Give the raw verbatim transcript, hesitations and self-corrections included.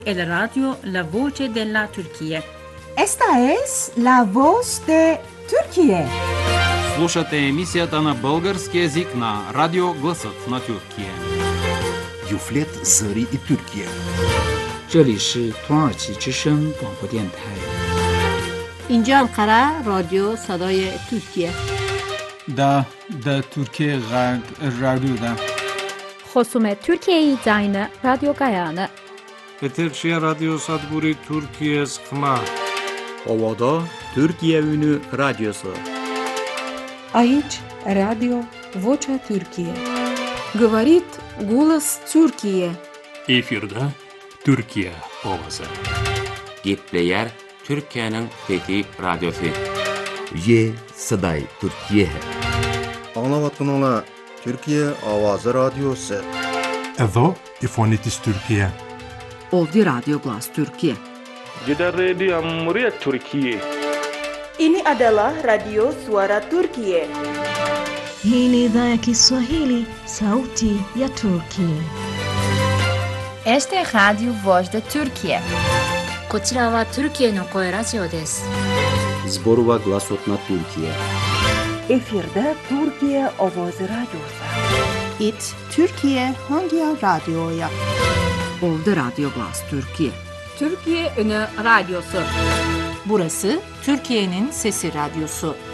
El radio La Voce della Turquía. Esta es la voz de Turquía. Слушате емисията на български език на Радио Гласът на Türkiye. Юфлет Зари и Türkiye. 这里是土耳其之声广播电台。 اینجا انقره رادیو صدای ترکیه. دا دا Türkiye رادیو. خصوم Türkiye Dayna Radyo Gayane. Eterşehir Radyo Sadburi Türkiye Skma. Ovada Türkiye Ünü Radyosu. Aici Radio Vocea Türkiye. Говорит голос Türkiye. Efirde Türkiye Ovası. Gitleyer Türkiye'nin fethi radyosu. Ye Saday Türkiye. Anlavatınla Türkiye Avazı Radyosu. Evo İfonitis Türkiye. Ovdje Radio Glas Türkiye. Gidan Radio Muryat Türkiye. Ini adalah Radio Suara Turkiye. Hii ni idhaa ya Kiswahili, Sauti ya Turkiye. Este es Radio Voz de Turkiye. こちらはトルキエの声ラジオです。 Zborova Glasot na Türkiye. Efirde Türkiye Avazı Radyosu. It Türkiye Hangi Radyo'ya? Ovdje Radio Glas Türkiye. Türkiye Ünü Radyosu. Burası Türkiye'nin Sesi Radyosu.